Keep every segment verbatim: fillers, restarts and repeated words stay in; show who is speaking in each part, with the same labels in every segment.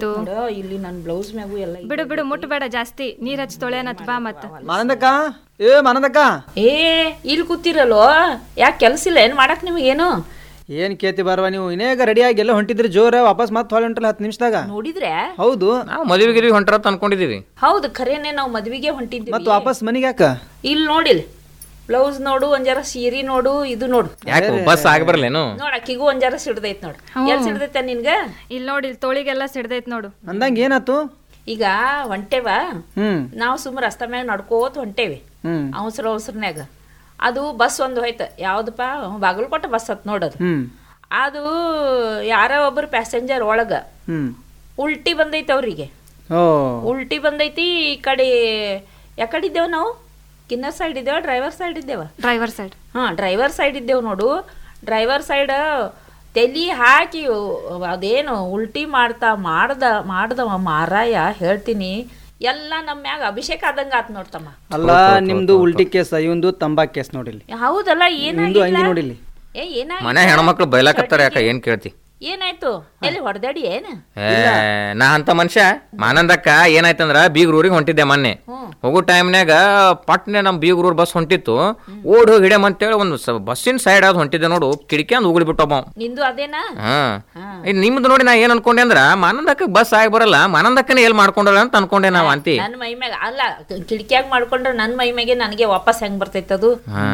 Speaker 1: ಆಯ್ತು.
Speaker 2: ಇಲ್ಲಿ ನನ್ನ ಬ್ಲೌಸ್ ಮ್ಯಾಗು ಎಲ್ಲ
Speaker 1: ಬಿಡು ಬಿಡು ಮುಟ್ಟಬೇಡ ಜಾಸ್ತಿ, ನೀರ್ ಹಚ್ಚಿ ತೊಳೆಯನತ್ ಬಾ ಮತ್ತ.
Speaker 3: ಮಾನಂದಕ್ಕ ಏ ಮಾನಂದಕ್ಕ
Speaker 2: ಏ ಇಲ್ಲಿ ಕೂತಿರಲ್ಲೋ, ಯಾಕೆ ಕೆಲಸ ಇಲ್ಲ ಏನು ಮಾಡಕ್ ನಿಮಗೇನು?
Speaker 3: ಏನ್ ಕೇತಿ ಬರವಾ ನೀವು ಇನ್ನೇಗ ರೆಡಿಯಾಗಿ ಎಲ್ಲ ಹೊಂಟಿದ್ರಿ ಜೋರ ವಾಪಸ್ ಮತ್ತೆ ಹೊಳ ಹೊಂಟಲ್ಲ ಹತ್ತು ನಿಮಿಷದಾಗ.
Speaker 2: ನೋಡಿದ್ರೆ
Speaker 3: ಹೌದು
Speaker 4: ನಾವು ಮದುವೆಗೆ ಹೊಂಟ್ರ ಅನ್ಕೊಂಡಿದೀವಿ.
Speaker 2: ಹೌದು ಖರೇನೆ ನಾವು ಮದ್ವಿಗೆ ಹೊಂಟಿದ್ವಿ.
Speaker 3: ಮತ್ತೆ ವಾಪಸ್ ಮನಿಗೆ ಯಾಕ?
Speaker 2: ಇಲ್ಲಿ ನೋಡಿಲ್ ಬ್ಲೌಸ್ ನೋಡು, ಒಂದ್ ಜರ ಸೀರೆ ನೋಡು, ಇದು ನೋಡು.
Speaker 4: ಯಾಕೆ ಬಸ್ ಆಗಿ ಬರ್ಲೇನು?
Speaker 2: ನೋಡ್ ಅಕ್ಕಿಗೂ ಒಂದ್ ಜರ ಸಿಡ್ದೈತ್ ನೋಡು. ಎಲ್ ಸಿಡ್ದೈತ ನಿನ್ಗ?
Speaker 1: ಇಲ್ಲಿ ನೋಡಿ, ಇಲ್ಲಿ ತೋಳಿಗೆಲ್ಲ ಸಿಡ್ದೈತ್ ನೋಡು.
Speaker 3: ಅಂದಂಗ ಏನಾತು?
Speaker 2: ಈಗ ಹೊಂಟೇವ
Speaker 3: ಹ್ಮ್
Speaker 2: ನಾವು ಸುಮ್ಮ ರಸ್ತೆ ಮ್ಯಾಗ ನಡ್ಕೋತ ಹೊಂಟೇವಿ
Speaker 3: ಹ್ಮ್
Speaker 2: ಅವಸರ ಅವಸರನ್ಯಾಗ. ಅದು ಬಸ್ ಒಂದು ಹೋಯ್ತ, ಯಾವ್ದಪ್ಪ ಬಾಗಲಕೋಟೆ ಬಸ್ ಹತ್ ನೋಡೋದು.
Speaker 3: ಹ್ಮ್
Speaker 2: ಅದು ಯಾರ ಒಬ್ರು ಪ್ಯಾಸೆಂಜರ್ ಒಳಗ
Speaker 3: ಹ್ಮ್
Speaker 2: ಉಲ್ಟಿ ಬಂದೈತಿ ಅವ್ರಿಗೆ.
Speaker 3: ಓ
Speaker 2: ಉಲ್ಟಿ ಬಂದೈತಿ. ಈ ಕಡೆ ಯಾಕಡೆ ಇದ್ದೇವ್ ನಾವು? ಕಿನ್ನರ್ side ಇದ್ದೇವ, driver side ಇದ್ದೇವ?
Speaker 1: Driver side.
Speaker 2: ಹಾ ಡ್ರೈವರ್ ಸೈಡ್ ಇದ್ದೇವ್ ನೋಡು. ಡ್ರೈವರ್ ಸೈಡ್ ತಲಿ ಹಾಕಿ ಅದೇನು ಉಲ್ಟಿ ಮಾಡ್ತಾ ಮಾಡ್ದ ಮಾಡ್ದವ ಮಾರಾಯ ಹೇಳ್ತೀನಿ, ಎಲ್ಲ ನಮ್ಮ ಮ್ಯಾಗ ಅಭಿಷೇಕ ಆದಂಗ ಆತ್ ನೋಡ್ತಮ್ಮ.
Speaker 3: ಅಲ್ಲ ನಿಮ್ದು ಉಲ್ಟಿ ಕೇಸ್, ಇವಂದು ತಂಬಾಕ್ ಕೇಸ್ ನೋಡಿಲ್ಲಿ.
Speaker 2: ಹೌದಲ್ಲ, ಏನಾಗಿಲ್ಲ
Speaker 3: ನೋಡಿಲ್ಲಿ.
Speaker 2: ಏ ಏನಾಗ
Speaker 4: ಮನೆ ಹೆಣ್ಮಕ್ಳು ಬೈಲಾಕತ್ತಾರ, ಯಾಕ ಏನ್ ಕೇಳ್ತಿ?
Speaker 2: ಏನಾಯ್ತು? ಎಲ್ಲಿ ಹೊಡೆದಾಡಿ ಏನ?
Speaker 4: ನಾ ಅಂತ ಮನುಷ್ಯ ಮಾನಂದಕ್ಕ ಏನಾಯ್ತಂದ್ರ ಬೀಗ್ರೂರಿಗೆ ಹೊಂಟಿದ್ದೆ ಮೊನ್ನೆ. ಹೋಗೋ ಟೈಮ್ನಾಗ ಪಟ್ನೆ ನಮ್ ಬೀಗ್ರೂರ್ ಬಸ್ ಹೊಂಟಿತ್ತು. ಓಡ್ ಹೋಗಿ ಹಿಡಿಯಮ್ ಅಂತೇಳಿ ಒಂದು ಬಸ್ಸಿನ ಸೈಡ್ ಆದ್ ಹೊಂಟಿದ್ದೆ ನೋಡು, ಕಿಡಿಕಿ ಅಂದ್ ಉಗುಳಿ ಬಿಟ್ಟೊಬ್ಬ.
Speaker 2: ನಿಂದು ಅದೇನಾ?
Speaker 4: ಹಾ ನಿಮ್ದು ನೋಡಿ ನಾ ಏನ್ ಅನ್ಕೊಂಡೆ ಅಂದ್ರ ಮಾನಂದಕ್ಕ ಬಸ್ ಆಗಿ ಬರಲ್ಲ, ಮಾನಂದಕ್ಕನೇ ಎಲ್ ಮಾಡ್ಕೊಂಡಲ್ಲ ಅಂತ ಅನ್ಕೊಂಡೆ ನಾವ್ ಅಂತಿ.
Speaker 2: ನನ್ ಮೈ ಮ್ಯಾಗ ಅಲ್ಲ, ಕಿಟಕಿಯಾಗ ಮಾಡ್ಕೊಂಡ್ರೆ ನನ್ ಮೈ ಮ್ಯಾಗೆ ನನಗೆ ವಾಪಸ್ ಹೆಂಗ್ ಬರ್ತೈತದು?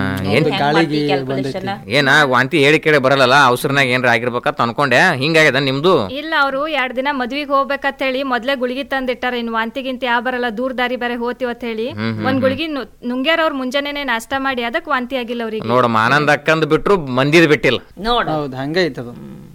Speaker 4: ಏನ ವಾಂತಿ ಹೇಳಿ ಕೇಳಿ ಬರಲ್ಲ, ಅವಸರನಾಗ ಏನ್ರ ಆಗಿರ್ಬೇಕಂತ ಅನ್ಕೊಂಡೆ. ಹಿಂಗಾಗ್ಯದ ನಿಮ್ದು?
Speaker 1: ಇಲ್ಲ, ಅವ್ರು ಎರಡ್ ದಿನ ಮದ್ವಿಗೆ ಹೋಗ್ಬೇಕಂತ ಹೇಳಿ ಮೊದ್ಲೇ ಗುಳಿಗಿ ತಂದಿಟ್ಟಾರ. ಇನ್ ವಾಂತಿಗಿಂತ ಯಾವ ಬರಲ್ಲ, ದೂರ ದಾರಿ ಬೇರೆ ಹೋತಿವ್ ಅಂತ ಹೇಳಿ ಒಂದ್ ಗುಳಿಗಿ ನುಂಗ್ಯಾರ. ಅವ್ರ ಮುಂಜಾನೆ ನಾಷ್ಟಾ ಮಾಡಿ, ಅದಕ್ ವಾಂತಿ ಆಗಿಲ್ಲ ಅವ್ರಿಗೆ.
Speaker 4: ನೋಡ ಮಾನಂದ ಅಕ್ಕಂದ್ ಬಿಟ್ರು ಮಂದಿದ್ ಬಿಟ್ಟಿಲ್ಲ
Speaker 2: ನೋಡ.
Speaker 3: ಹೌದು ಹಂಗೈತದ.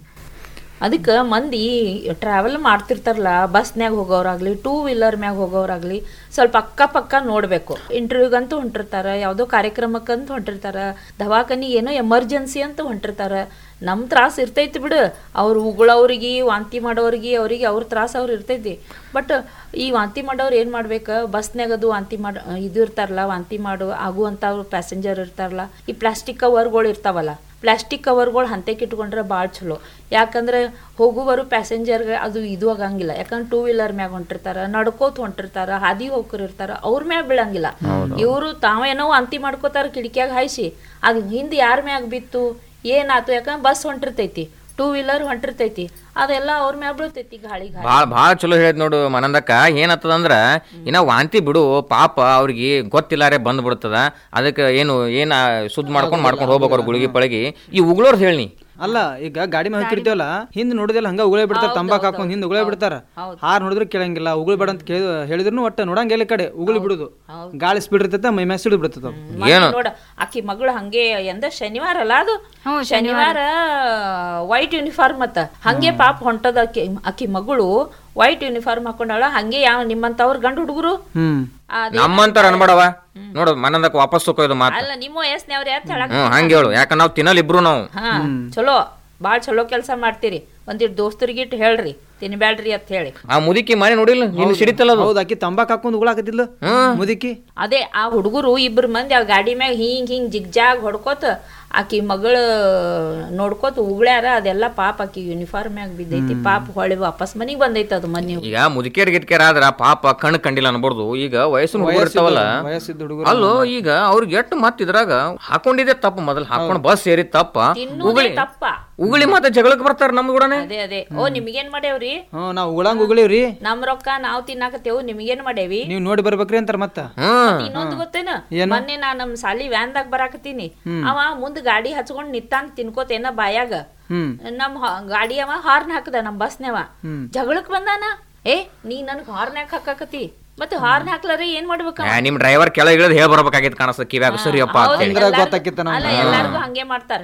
Speaker 2: ಅದಕ್ಕೆ ಮಂದಿ ಟ್ರಾವೆಲ್ ಮಾಡ್ತಿರ್ತಾರಲ್ಲ, ಬಸ್ನ್ಯಾಗ ಹೋಗೋರಾಗ್ಲಿ ಟೂ ವೀಲರ್ ಮ್ಯಾಗ ಹೋಗೋರಾಗ್ಲಿ ಸ್ವಲ್ಪ ಅಕ್ಕ ಪಕ್ಕ ನೋಡ್ಬೇಕು. ಇಂಟರ್ವ್ಯೂಗಂತೂ ಹೊಂಟಿರ್ತಾರ, ಯಾವುದೋ ಕಾರ್ಯಕ್ರಮಕ್ಕಂತೂ ಹೊಂಟಿರ್ತಾರ, ದವಾಖಾನಿ ಏನೋ ಎಮರ್ಜೆನ್ಸಿ ಅಂತ ಹೊಂಟಿರ್ತಾರ. ನಮ್ ತ್ರಾಸ ಇರ್ತೈತಿ ಬಿಡು, ಅವ್ರು ಉಗುಳವ್ರಿಗೆ ವಾಂತಿ ಮಾಡೋರಿಗೆ ಅವ್ರಿಗೆ ಅವ್ರ ತ್ರಾಸ ಅವ್ರು ಇರ್ತೈತಿ. ಬಟ್ ಈ ವಾಂತಿ ಮಾಡೋರು ಏನ್ ಮಾಡ್ಬೇಕು, ಬಸ್ನ್ಯಾಗ ಅದು ವಾಂತಿ ಮಾಡ ಇದು ಇರ್ತಾರಲ್ಲ, ವಾಂತಿ ಮಾಡು ಆಗುವಂತ ಪ್ಯಾಸೆಂಜರ್ ಇರ್ತಾರಲ್ಲ, ಈ ಪ್ಲಾಸ್ಟಿಕ್ ಕವರ್ಗಳು ಇರ್ತಾವಲ್ಲ, ಪ್ಲಾಸ್ಟಿಕ್ ಕವರ್ಗಳು ಹಂತಕ್ಕೆ ಇಟ್ಕೊಂಡ್ರೆ ಭಾಳ ಚಲೋ. ಯಾಕಂದ್ರೆ ಹೋಗುವರು ಪ್ಯಾಸೆಂಜರ್ಗೆ ಅದು ಇದು ಆಗಂಗಿಲ್ಲ. ಯಾಕಂದ್ರೆ ಟೂ ವೀಲರ್ ಮ್ಯಾಗ ಹೊಂಟಿರ್ತಾರ, ನಡ್ಕೋತ ಹೊಂಟಿರ್ತಾರ, ಹಾದಿ ಹೋಗ್ಕರ್ ಇರ್ತಾರ, ಅವ್ರ ಮ್ಯಾಗ ಬೀಳಂಗಿಲ್ಲ. ಇವರು ತಾವೇನೋ ವಾಂತಿ ಮಾಡ್ಕೋತಾರ ಕಿಟಕಿಯಾಗ ಹಾಯಿಸಿ, ಅದು ಹಿಂದೆ ಯಾರ ಮ್ಯಾಗ ಬಿತ್ತು ಏನಾಯ್ತು? ಯಾಕಂದ್ರೆ ಬಸ್ ಹೊಂಟಿರ್ತೈತಿ, ಟೂ ವೀಲರ್ ಹೊಂಟಿರ್ತೈತಿ, ಅದೆಲ್ಲ ಅವ್ರ ಮ್ಯಾಗ ಬೀಳ್ತೈತಿ ಗಾಳಿ.
Speaker 4: ಭಾಳ ಭಾಳ ಚಲೋ ಹೇಳಿದ್ ನೋಡು ಮನಂದಕ್ಕ. ಏನತ್ತದಂದ್ರ ಇನ್ನ ವಾಂತಿ ಬಿಡು ಪಾಪ ಅವ್ರಿಗೆ ಗೊತ್ತಿಲ್ಲಾರೆ ಬಂದ್ ಬಿಡ್ತದ. ಅದಕ್ಕೆ ಏನು ಏನ ಸುದ್ದ ಮಾಡ್ಕೊಂಡ್ ಮಾಡ್ಕೊಂಡ್ ಹೋಗ್ಬೇಕು ಅವ್ರ ಗುಳಿಗೆ ಪಳಗಿ. ಈ ಉಗುಳೋರ್ ಹೇಳಿ
Speaker 3: ಅಲ್ಲ, ಈಗ ಗಾಡಿ ಮೇಲೆ ಹೋಗ್ತಿರ್ತೀವಲ್ಲ, ಹಿಂದ್ ನೋಡಿದೆಲ್ಲ ಹಂಗ ಉಗುಳೇ ಬಿಡ್ತಾರ, ತಂಬಾಕ್ ಹಾಕೊಂಡ್ ಹಿಂದ್ ಉಗುಳೇ ಬಿಡ್ತಾರ. ಹಾರ್ ನೋಡಿದ್ರೆ ಕೇಳಂಗಿಲ್ಲ, ಉಗುಳ್ ಬೇಡ ಅಂತ ಹೇಳಿದ್ರು ಒಟ್ಟ ನೋಡಂಗಿಲ್ಲ ಕಡೆ ಉಗುಳಿ ಬಿಡುದು. ಗಾಳಿ ಸ್ಪೀಡ್ ಇರ್ತೈತ, ಮೈ ಮ್ಯಾಗ ಸಿಡಿದು ಬಿಡ್ತದ.
Speaker 4: ಏನು
Speaker 2: ನೋಡ ಅಕ್ಕಿ ಮಗಳು ಹಂಗೆ ಎಂದ ಶನಿವಾರ ಅಲ್ಲ ಅದು, ಶನಿವಾರ ವೈಟ್ ಯೂನಿಫಾರ್ಮ್ ಮತ್ತ ಹಂಗೆ ಪಾಪ ಹೊಂಟದ. ಅಕ್ಕಿ ಅಕ್ಕಿ ಮಗಳು ವೈಟ್ ಯೂನಿಫಾರ್ಮ್ ಹಾಕೊಂಡಾಳ. ಹಂಗೆ ಯಾವ ನಿಮ್ಮಂತವ್ರ ಗಂಡು ಹುಡುಗರು
Speaker 4: ನಮ್ಮಂತಾರ ಅನ್ಬೇಡವ ನೋಡು, ಮನಂದಕ್ಕೆ ವಾಪಸ್ ತಗೋದು ಮಾತು
Speaker 2: ಅಲ್ಲ, ನಿಮ್ಮ ವಯಸ್ಸಿನವ್ರ ಯಾತ್ ಹೇಳಕ್?
Speaker 4: ಹ್ಮ್ ಹಂಗೆ ಹೇಳು, ಯಾಕ ನಾವ್ ತಿನ್ನಲ್ ಇಬ್ರು ನಾವು.
Speaker 2: ಹಾ ಚಲೋ, ಬಾಳ್ ಚಲೋ ಕೆಲ್ಸ ಮಾಡ್ತೀರಿ. ಒಂದಿಟ್ ದೋಸ್ತರಿಗಿಟ್ ಹೇಳ್ರಿ ತಿನ್ಬ್ಯಾಡ್ರಿ ಅಂತ ಹೇಳಿ.
Speaker 4: ಆ ಮುದುಕಿ ಮನೆ ನೋಡಿಲ್ಲ, ನಿನ್ ಸಿಡಿತಲ್ಲ.
Speaker 3: ಹೌದು, ಆಕಿ ತಂಬಾಕ್ ಹಾಕೊಂಡ್ ಉಗುಳಾಕತಿದ್ಲು ಮುದುಕಿ.
Speaker 2: ಅದೇ ಆ ಹುಡುಗರು ಇಬ್ರು ಮಂದಿ ಆ ಗಾಡಿ ಮ್ಯಾಗ ಹಿಂಗ್ ಹಿಂಗ್ ಜಿಗ್ಜಾಗ್ ಹೊಡ್ಕೋತ ಆಕಿ ಮಗಳು ನೋಡ್ಕೋತ ಉಗುಳ್ಯಾರ. ಅದೆಲ್ಲ ಪಾಪ ಆಕಿ ಯೂನಿಫಾರ್ಮ್ ಮ್ಯಾಗ ಬಿದ್ದೈತಿ. ಪಾಪ ಹೊಳಿ ವಾಪಸ್ ಮನಿಗ್ ಬಂದೈತಿ ಅದು ಮನಿ. ಈಗ
Speaker 4: ಮುದುಕೇರ್ ಗಿಟ್ಕೇರ್ ಆದ್ರ ಪಾಪ ಕಣ್ ಕಂಡಿಲ್ಲ ಅನ್ಬಾರ್ದು. ಈಗ ವಯಸ್ಸಿನ ಹುಡುಗರು ಇರ್ತಾವಲ್ಲ, ಅಲ್ಲೋ ಈಗ ಅವ್ರಿಗೆ ಎಟ್ಟು ಮತ್ ಇದ್ರಾಗ ಹಾಕೊಂಡಿದೆ ತಪ್ಪ. ಮೊದಲ್ ಹಾಕೊಂಡ್ ಬಸ್ ಸೇರಿ ತಪ್ಪ, ಉಗುಳಿ
Speaker 2: ತಪ್ಪ
Speaker 4: ಉಗುಳಿ ಮತ್ತೆ ಜಗಳಕ್ ಬರ್ತಾರ ನಮ್ ಕೂಡ.
Speaker 2: ಅದೇ ಅದೇ ಓ ನಿಮ್ಗೇನ್ ಮಾಡೇವ್ರಿ?
Speaker 3: ನಾವ್ ಉಗುಳಂಗ್ ಉಗುಳಿವ್ರಿ,
Speaker 2: ನಮ್ ರೊಕ್ಕ ನಾವ್ ತಿನ್ನಾಕತ್ತೇವು, ನಿಮ್ಗೇನ್ ಮಾಡೇವಿ?
Speaker 3: ನೀವ್ ನೋಡಿ ಬರ್ಬೇಕ್ರಿ ಅಂತಾರ. ಮತ್ತ
Speaker 2: ಇನ್ನೊಂದು ಗೊತ್ತೇನ, ಮೊನ್ನೆ ನಾ ನಮ್ ಸಾಲಿ ವ್ಯಾನ್ ದಾಗ ಬರಾಕತ್ತೀನಿ, ಅವ ಮುಂದ್ ಗಾಡಿ ಹಚ್ಕೊಂಡ್ ನಿತ್ತಾನ್ ತಿನ್ಕೋತೇನ ಬಾಯಾಗ. ನಮ್ ಗಾಡಿ ಅವ ಹಾರ್ನ್ ಹಾಕದ, ನಮ್ ಬಸ್ನವ ಜಗಳಕ್ ಬಂದಾನ. ಏ ನೀ ನನ್ಗ್ ಹಾರ್ನ್ ಯಾಕೆ ಹಾಕಾಕತಿ? ಮತ್ತೆ ಹಾರ್ನ್ ಹಾಕ್ಲಾರ ಏನ್ ಮಾಡ್ಬೇಕ?
Speaker 4: ನಿಮ್ ಡ್ರೈವರ್ ಕೆಳಗೆ ಇಳಿದ್ ಹೇಳ್ ಬರ್ಬೇಕಾಗಿತ್ತು ಕಾಣಿಸ್ತ ಕಿವ್ಯಾಗ. ಸರಿಯಪ್ಪ
Speaker 2: ಅಲ್ಲ, ಎಲ್ಲಾರ್ಗು ಹಂಗೆ ಮಾಡ್ತಾರ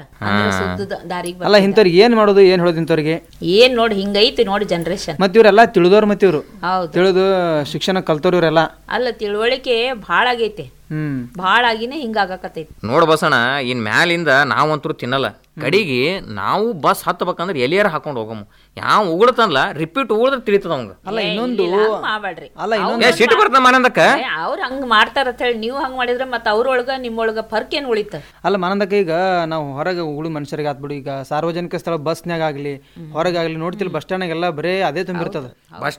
Speaker 2: ದಾರಿಗೆ.
Speaker 3: ಅಲ್ಲ ಇಂಥವ್ರಿಗೆ ಏನ್ ಮಾಡೋದು, ಏನ್ ಹೇಳೋದು ಇಂಥವ್ರಿಗೆ?
Speaker 2: ಏನ್ ನೋಡಿ ಹಿಂಗೈತಿ ನೋಡಿ ಜನರೇಷನ್.
Speaker 3: ಮತ್ ಇವ್ರೆಲ್ಲಾ ತಿಳಿದವ್ರು, ಮತ್ ಇವ್ರು
Speaker 2: ಹೌದು
Speaker 3: ತಿಳಿದು ಶಿಕ್ಷಣ ಕಲ್ತವ್ರು ಇವ್ರೆಲ್ಲ.
Speaker 2: ಅಲ್ಲ, ತಿಳುವಳಿಕೆ ಭಾಳ ಆಗೈತೆ, ಭಾಳ ಆಗಿನೇ ಹಿಂಗಾಗಕತ್ತೈತಿ.
Speaker 4: ನೋಡ್ ಬಸಣ, ಇನ್ ಮ್ಯಾಲಿಂದ ನಾವಂತರೂ ತಿನ್ನಲ್ಲ. ಕಡಿಗೆ ನಾವು ಬಸ್ ಹತ್ತಬೇಕಂದ್ರೆ ಎಲಿಯಾರ ಹಾಕೊಂಡ್ ಹೋಗಮ್ಮ. ಯಾವ ಉಗುಳತನ್ಲ ರಿಪೀಟ್ ಉಗುಳಿದ್ರೆ ತಿಳಿತದ ಅವಂಗ.
Speaker 3: ಅಲ್ಲ ಇನ್ನೊಂದು
Speaker 2: ಮಾಡ್ಬೇಡ್ರಿ,
Speaker 4: ಸಿಟ್ಟು ಬರ್ತ ಮಾನಂದಕ್ಕ.
Speaker 2: ಅವ್ರ ಹಂಗ್ ಮಾಡ್ತಾರ ಅಂತ ಹೇಳಿ ನೀವು ಹಂಗ್ ಮಾಡಿದ್ರೆ ಮತ್ತ ಅವ್ರೊಳಗ ನಿಮ್ಮೊಳಗ ಫರ್ಕ್ ಏನ್ ಉಳಿತ?
Speaker 3: ಅಲ್ಲ ಮಾನಂದಕ್ಕ, ಈಗ ನಾವು ಹೊರಗೆ ಉಗುಳು ಮನುಷ್ಯರಿಗೆ ಆತ್ಬಿಡು. ಈಗ ಸಾರ್ವಜನಿಕ ಸ್ಥಳ ಬಸ್ನ್ಯಾಗ ಆಗ್ಲಿ ಹೊರಗಾಗ್ಲಿ ನೋಡ್ತಿಲ್ಲ, ಬಸ್ ಸ್ಟ್ಯಾಂಡ್ ಎಲ್ಲ ಬರೇ ಅದೇ ತುಂಬಿರ್ತದ.
Speaker 4: ಬಸ್